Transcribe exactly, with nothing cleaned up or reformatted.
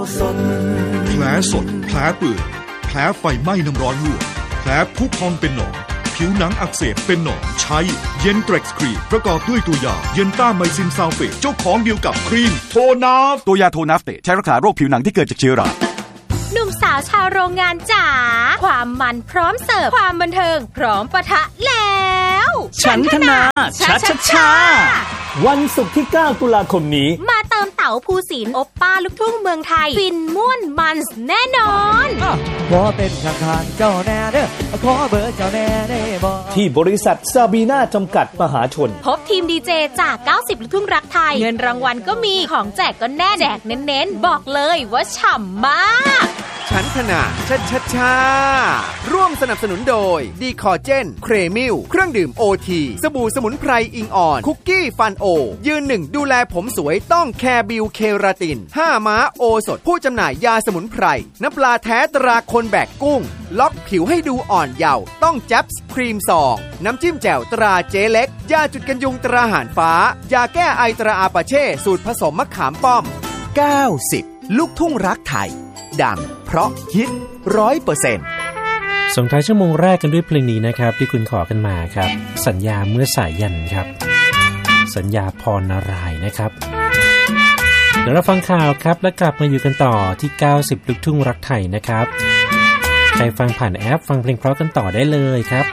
แผลสดแผลเปื่อยแผลไฟไหม้น้ำร้อนลวกแผลพุพองเป็นหนองผิวหนังอักเสบเป็นหนองใช้เย็นเทร็กซ์ครีมประกอบด้วยตัวยาเย็นต้าไมซินซัลเฟตเจ้าของเดียวกับครีมโทนาฟตัวยาโทนาฟเตใช้รักษาโรคผิวหนังที่เกิดจากเชื้อราหนุ่มสาวชาวโรงงานจ๋าความมันพร้อมเสิร์ฟความบันเทิงพร้อมปะทะแล้วฉันทนาชัชชาวันศุกร์ที่เก้าตุลาคมนี้มาเติมเต๋าภูสินทร์โอปป้าลูกทุ่งเมืองไทยฟินม่วนมันแน่นอนขอเป็นข้างๆเจ้าแน่เด้อขอเบอร์เจ้าแน่ได้บ่ที่บริษัทซาบีน่าจำกัดมหาชนพบทีมดีเจจากเก้าสิบลูกทุ่งรักไทยเงินรางวัลก็มีของแจกก็แน่แจกเน้นๆบอกเลยว่าฉ่ำมากฉันทนาชัชชาร่วมสนับสนุนโดยดีคอเจนเครมิลเครื่องดื่มโอทีสบู่สมุนไพรอิงอ่อนคุกกี้ฟันโอยืนหนึ่งดูแลผมสวยต้องแคร์บิวเคราตินห้าม้าโอสดผู้จำหน่ายยาสมุนไพรน้ำปลาแท้ตราคนแบกกุ้งล็อกผิวให้ดูอ่อนเยาว์ต้องแจ๊บส์ครีมซองน้ำจิ้มแจ่วตราเจ๊เล็กยาจุดกันยุงตราหานฟ้ายาแก้ไอตราอาปาเช่สูตรผสมมะขามป้อมเก้าสิบลูกทุ่งรักไทยดังเพราะฮิต ร้อยเปอร์เซ็นต์ส่งท้ายชั่วโมงแรกกันด้วยเพลงนี้นะครับที่คุณขอกันมาครับสัญญาเมื่อสายยันครับสัญญาพรนารายณ์นะครับเดี๋ยวเราฟังข่าวครับแล้วกลับมาอยู่กันต่อที่เก้าสิบลูกทุ่งรักไทยนะครับใครฟังผ่านแอปฟังเพลงเพราะกันต่อได้เลยครับ